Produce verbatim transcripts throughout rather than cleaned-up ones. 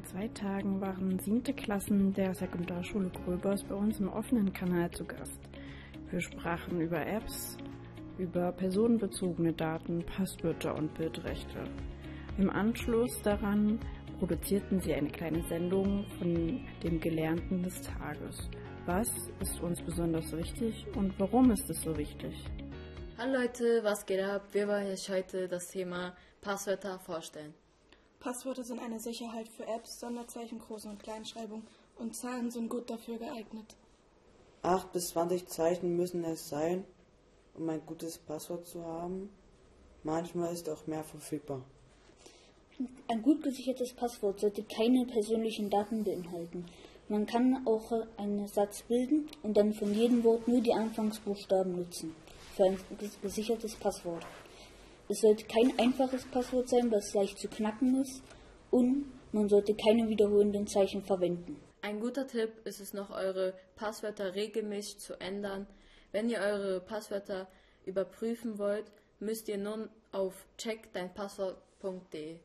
zwei Tagen waren siebte Klassen der Sekundarschule Gröbers bei uns im offenen Kanal zu Gast. Wir sprachen über Apps, über personenbezogene Daten, Passwörter und Bildrechte. Im Anschluss daran produzierten sie eine kleine Sendung von dem Gelernten des Tages. Was ist uns besonders wichtig und warum ist es so wichtig? Hallo Leute, was geht ab? Wir wollen euch heute das Thema Passwörter vorstellen. Passwörter sind eine Sicherheit für Apps, Sonderzeichen, Groß- und Kleinschreibung und Zahlen sind gut dafür geeignet. acht bis zwanzig Zeichen müssen es sein, um ein gutes Passwort zu haben. Manchmal ist auch mehr verfügbar. Ein gut gesichertes Passwort sollte keine persönlichen Daten beinhalten. Man kann auch einen Satz bilden und dann von jedem Wort nur die Anfangsbuchstaben nutzen für ein gesichertes Passwort. Es sollte kein einfaches Passwort sein, das leicht zu knacken ist, und man sollte keine wiederholenden Zeichen verwenden. Ein guter Tipp ist es noch, eure Passwörter regelmäßig zu ändern. Wenn ihr eure Passwörter überprüfen wollt, müsst ihr nun auf check dein passwort punkt de.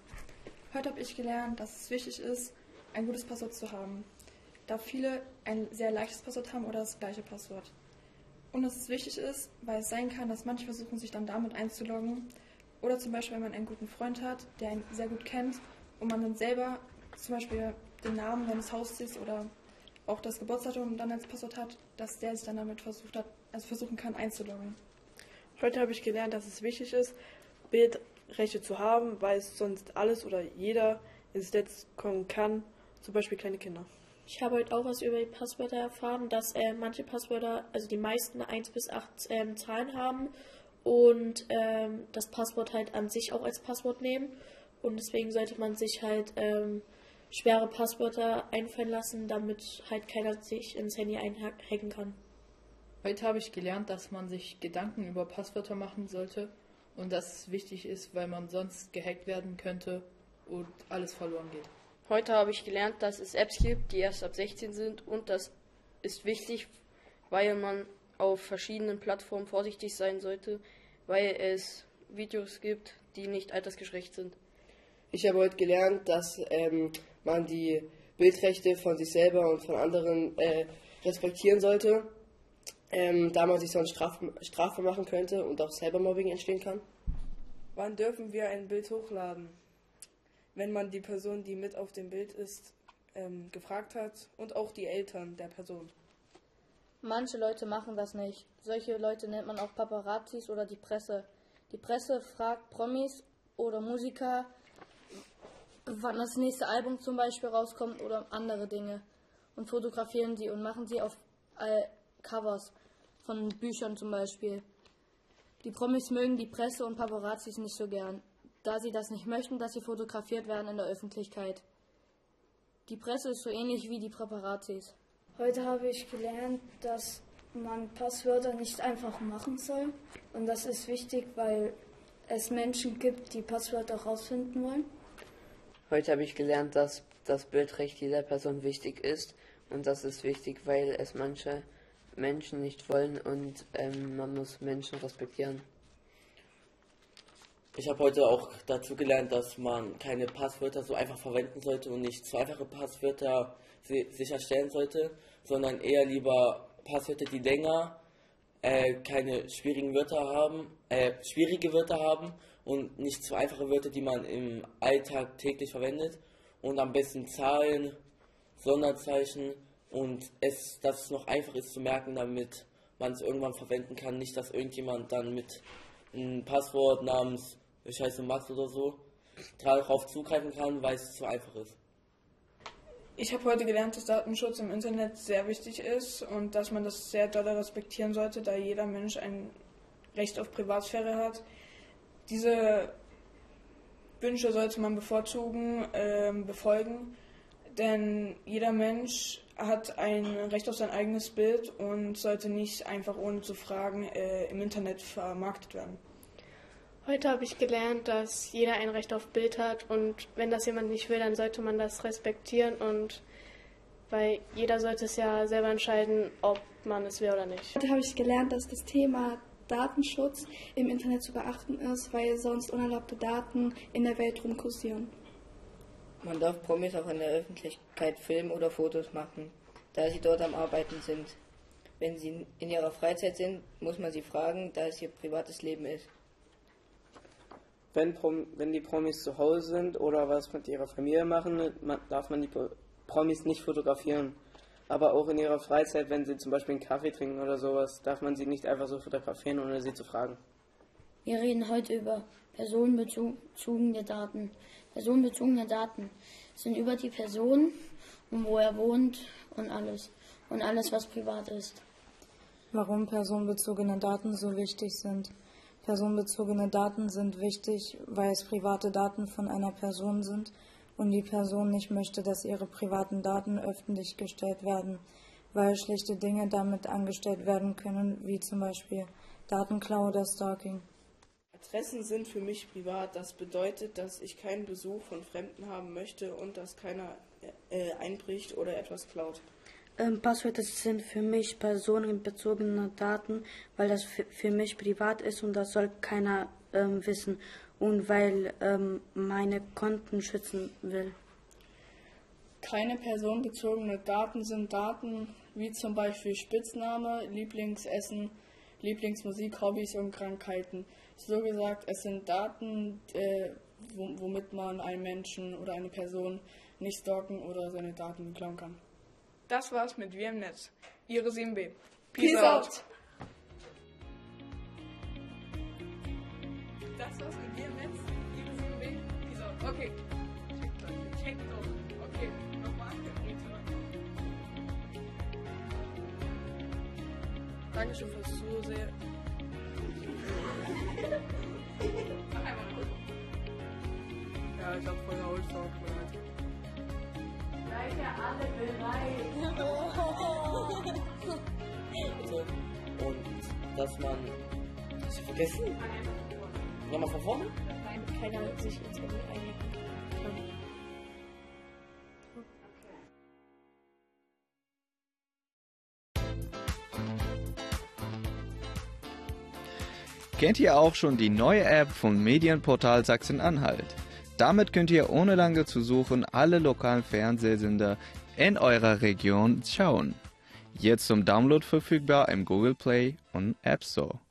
Heute habe ich gelernt, dass es wichtig ist, ein gutes Passwort zu haben, da viele ein sehr leichtes Passwort haben oder das gleiche Passwort. Und dass es wichtig ist, weil es sein kann, dass manche versuchen, sich dann damit einzuloggen. Oder zum Beispiel, wenn man einen guten Freund hat, der einen sehr gut kennt und man dann selber zum Beispiel den Namen seines Haustiers oder auch das Geburtsdatum dann als Passwort hat, dass der sich dann damit versucht hat, also versuchen kann, einzuloggen. Heute habe ich gelernt, dass es wichtig ist, Bildrechte zu haben, weil es sonst alles oder jeder ins Netz kommen kann, zum Beispiel kleine Kinder. Ich habe heute auch was über die Passwörter erfahren, dass äh, manche Passwörter, also die meisten eins bis acht ähm, Zahlen haben und ähm, das Passwort halt an sich auch als Passwort nehmen. Und deswegen sollte man sich halt ähm, schwere Passwörter einfallen lassen, damit halt keiner sich ins Handy einhacken kann. Heute habe ich gelernt, dass man sich Gedanken über Passwörter machen sollte und dass es wichtig ist, weil man sonst gehackt werden könnte und alles verloren geht. Heute habe ich gelernt, dass es Apps gibt, die erst ab sechzehn sind, und das ist wichtig, weil man auf verschiedenen Plattformen vorsichtig sein sollte, weil es Videos gibt, die nicht altersgerecht sind. Ich habe heute gelernt, dass ähm, man die Bildrechte von sich selber und von anderen äh, respektieren sollte, ähm, da man sich sonst straf strafbar machen könnte und auch Cybermobbing entstehen kann. Wann dürfen wir ein Bild hochladen? Wenn man die Person, die mit auf dem Bild ist, ähm, gefragt hat und auch die Eltern der Person. Manche Leute machen das nicht. Solche Leute nennt man auch Paparazzis oder die Presse. Die Presse fragt Promis oder Musiker, wann das nächste Album zum Beispiel rauskommt oder andere Dinge, und fotografieren sie und machen sie auf äh, Covers von Büchern zum Beispiel. Die Promis mögen die Presse und Paparazzis nicht so gern, da sie das nicht möchten, dass sie fotografiert werden in der Öffentlichkeit. Die Presse ist so ähnlich wie die Paparazzis. Heute habe ich gelernt, dass man Passwörter nicht einfach machen soll. Und das ist wichtig, weil es Menschen gibt, die Passwörter herausfinden wollen. Heute habe ich gelernt, dass das Bildrecht jeder Person wichtig ist. Und das ist wichtig, weil es manche Menschen nicht wollen und ähm, man muss Menschen respektieren. Ich habe heute auch dazu gelernt, dass man keine Passwörter so einfach verwenden sollte und nicht zu einfache Passwörter sicherstellen sollte, sondern eher lieber Passwörter, die länger äh, keine schwierigen Wörter haben, äh, schwierige Wörter haben und nicht zu einfache Wörter, die man im Alltag täglich verwendet, und am besten Zahlen, Sonderzeichen, und es, dass es noch einfach ist zu merken, damit man es irgendwann verwenden kann, nicht, dass irgendjemand dann mit einem Passwort namens ich heiße Max oder so, darauf zugreifen kann, weil es zu einfach ist. Ich habe heute gelernt, dass Datenschutz im Internet sehr wichtig ist und dass man das sehr doll respektieren sollte, da jeder Mensch ein Recht auf Privatsphäre hat. Diese Wünsche sollte man bevorzugen, äh, befolgen, denn jeder Mensch hat ein Recht auf sein eigenes Bild und sollte nicht einfach ohne zu fragen äh, im Internet vermarktet werden. Heute habe ich gelernt, dass jeder ein Recht auf Bild hat, und wenn das jemand nicht will, dann sollte man das respektieren, und weil jeder sollte es ja selber entscheiden, ob man es will oder nicht. Heute habe ich gelernt, dass das Thema Datenschutz im Internet zu beachten ist, weil sonst unerlaubte Daten in der Welt rumkursieren. Man darf Promis auch in der Öffentlichkeit filmen oder Fotos machen, da sie dort am Arbeiten sind. Wenn sie in ihrer Freizeit sind, muss man sie fragen, da es ihr privates Leben ist. Wenn, Prom wenn die Promis zu Hause sind oder was mit ihrer Familie machen, man, darf man die Promis nicht fotografieren. Aber auch in ihrer Freizeit, wenn sie zum Beispiel einen Kaffee trinken oder sowas, darf man sie nicht einfach so fotografieren, ohne sie zu fragen. Wir reden heute über personenbezogene Daten. Personenbezogene Daten sind über die Person und wo er wohnt und alles. Und alles, was privat ist. Warum personenbezogene Daten so wichtig sind. Personenbezogene Daten sind wichtig, weil es private Daten von einer Person sind und die Person nicht möchte, dass ihre privaten Daten öffentlich gestellt werden, weil schlechte Dinge damit angestellt werden können, wie zum Beispiel Datenklau oder Stalking. Adressen sind für mich privat. Das bedeutet, dass ich keinen Besuch von Fremden haben möchte und dass keiner äh, einbricht oder etwas klaut. Ähm, Passwörter sind für mich personenbezogene Daten, weil das für mich privat ist und das soll keiner ähm, wissen und weil ähm, meine Konten schützen will. Keine personenbezogene Daten sind Daten wie zum Beispiel Spitzname, Lieblingsessen, Lieblingsmusik, Hobbys und Krankheiten. So gesagt, es sind Daten, äh, womit man einen Menschen oder eine Person nicht stalken oder seine Daten klauen kann. Das war's mit Wir im Netz. Ihre sieben B. Peace, Peace out. out! Das war's mit Wir im Netz. Ihre sieben B. Peace out. Okay. Checkt doch. Checkt doch. Okay. Nochmal. Dankeschön fürs Zusehen. Ja, ich hab voll Haustalk. Seid ihr alle bereit? Und dass man... Hast du vergessen? Nochmal von vorne? Nein, keiner sich ins Handy einigen kann. Kennt ihr auch schon die neue App vom Medienportal Sachsen-Anhalt? Damit könnt ihr ohne lange zu suchen alle lokalen Fernsehsender in eurer Region schauen. Jetzt zum Download verfügbar im Google Play und App Store.